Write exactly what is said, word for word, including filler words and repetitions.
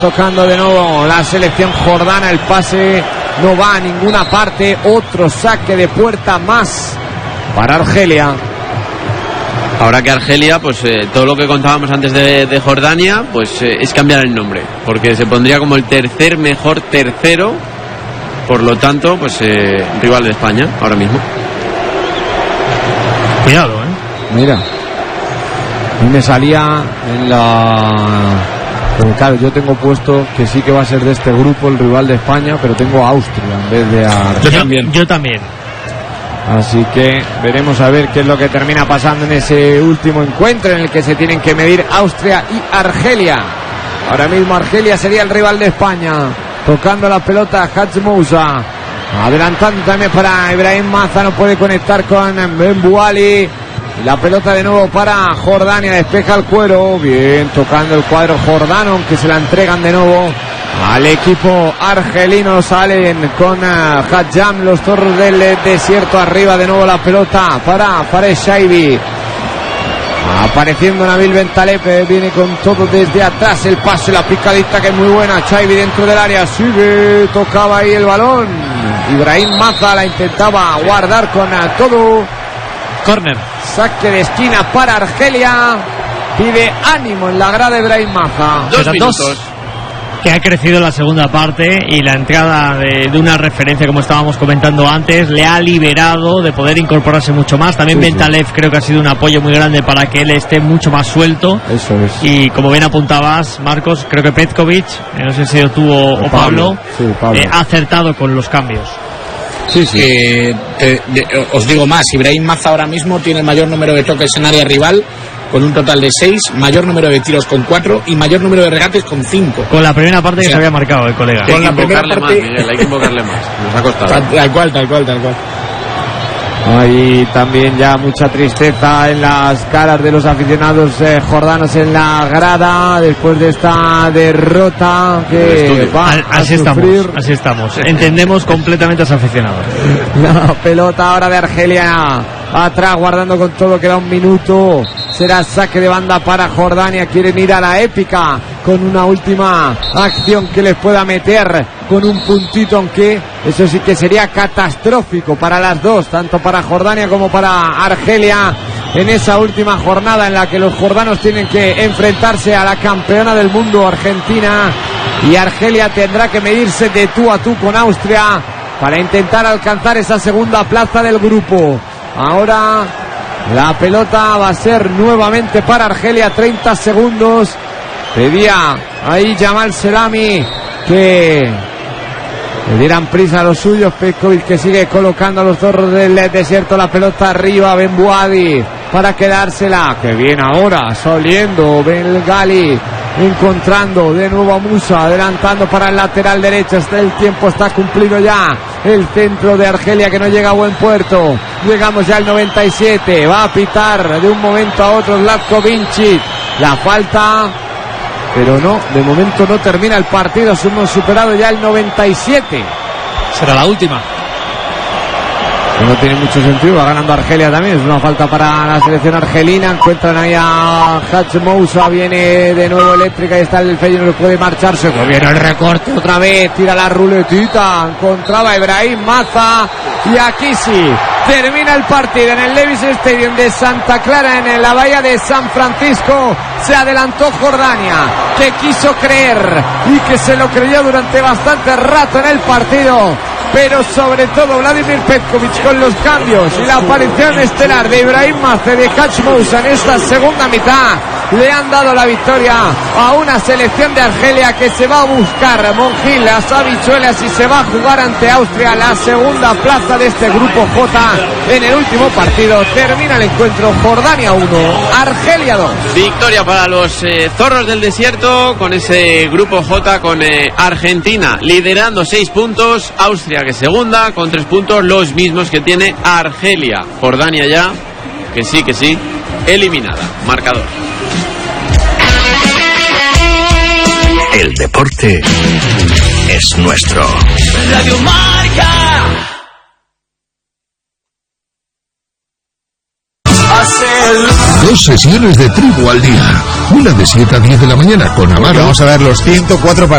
Tocando de nuevo la selección jordana, el pase no va a ninguna parte, otro saque de puerta más para Argelia. Ahora que Argelia, pues eh, todo lo que contábamos antes de, de Jordania, pues eh, es cambiar el nombre, porque se pondría como el tercer mejor tercero, por lo tanto, pues eh, rival de España ahora mismo. Cuidado, eh. Mira, y me salía en la... Pero claro, yo tengo puesto que sí que va a ser de este grupo el rival de España, pero tengo a Austria en vez de a Argelia. Yo también. Yo también. Así que veremos a ver qué es lo que termina pasando en ese último encuentro en el que se tienen que medir Austria y Argelia. Ahora mismo Argelia sería el rival de España. Tocando la pelota Hadj Moussa. Adelantando también para Ibrahim Maza, no puede conectar con Ben Bouali. Y la pelota de nuevo para Jordania, despeja el cuero, bien tocando el cuadro jordano, aunque se la entregan de nuevo al equipo argelino. Salen con uh, Hadjam, los zorros del desierto, arriba de nuevo la pelota para Fares Shaibi. Apareciendo Nabil Bentaleb, viene con todo desde atrás, el pase, la picadita que es muy buena, Shaibi dentro del área, sigue, tocaba ahí el balón, Ibrahim Maza la intentaba guardar con uh, todo. Corner. Saque de esquina para Argelia. Pide ánimo en la grada de Ibrahim Maza. Dos minutos. Dos, que ha crecido en la segunda parte y la entrada de, de una referencia, como estábamos comentando antes, le ha liberado de poder incorporarse mucho más. También sí, Bentaleb sí. Creo que ha sido un apoyo muy grande para que él esté mucho más suelto. Eso es. Y como bien apuntabas, Marcos, creo que Petkovic, no sé si tú o, o, o Pablo, Pablo, sí, Pablo. Eh, ha acertado con los cambios. Sí, sí. Eh, te, de, os digo más, Ibrahim Maza ahora mismo tiene el mayor número de toques en área rival con un total de seis, mayor número de tiros con cuatro y mayor número de regates con cinco. Con la primera parte, o sea, que se había marcado el colega. Hay con que la primera parte... más, Miguel, hay que invocarle más. Nos ha costado. Tal, tal cual, tal cual, tal cual. Hay también ya mucha tristeza en las caras de los aficionados eh, jordanos en la grada después de esta derrota que va a, así a sufrir. Estamos, así estamos. Entendemos completamente a los aficionados. La pelota ahora de Argelia atrás, guardando con todo, queda un minuto. Será saque de banda para Jordania. Quieren ir a la épica con una última acción que les pueda meter con un puntito, aunque eso sí que sería catastrófico para las dos, tanto para Jordania como para Argelia, en esa última jornada en la que los jordanos tienen que enfrentarse a la campeona del mundo, Argentina, y Argelia tendrá que medirse de tú a tú con Austria para intentar alcanzar esa segunda plaza del grupo. Ahora la pelota va a ser nuevamente para Argelia, treinta segundos. Pedía ahí Jamal Selami que le dieran prisa a los suyos. Petkovic que sigue colocando a los zorros del desierto la pelota arriba. Ben Bouadi para quedársela. Que bien ahora saliendo Ben Gali, encontrando de nuevo a Musa, adelantando para el lateral derecho. El tiempo está cumplido ya. El centro de Argelia que no llega a buen puerto. Llegamos ya al noventa y siete. Va a pitar de un momento a otro Zlatko Vincic la falta, pero no, de momento no termina el partido. Hemos superado ya el noventa y siete. Será la última. No tiene mucho sentido, va ganando Argelia también. Es una falta para la selección argelina. Encuentran ahí a Hadj Moussa, viene de nuevo eléctrica y está el Feyenoord, puede marcharse. Pues viene el recorte otra vez, tira la ruletita. Encontraba a Ibrahim Maza y aquí sí termina el partido en el Levi's Stadium de Santa Clara, en la bahía de San Francisco. Se adelantó Jordania, que quiso creer y que se lo creyó durante bastante rato en el partido, pero sobre todo Vladimir Petkovic con los cambios y la aparición estelar de Ibrahim Maza, de Hadj Moussa en esta segunda mitad, le han dado la victoria a una selección de Argelia que se va a buscar, Monjil, las habichuelas, y se va a jugar ante Austria la segunda plaza de este grupo J en el último partido. Termina el encuentro, Jordania uno, Argelia dos. Victoria para los eh, zorros del desierto con ese grupo J, con eh, Argentina liderando seis puntos, Austria que segunda con tres puntos, los mismos que tiene Argelia. Jordania ya, que sí, que sí, eliminada. Marcador. El deporte es nuestro. Radio Marca. Dos sesiones de tribu al día. Una de siete a diez de la mañana con Amaro. Vamos a ver los ciento cuatro partidos.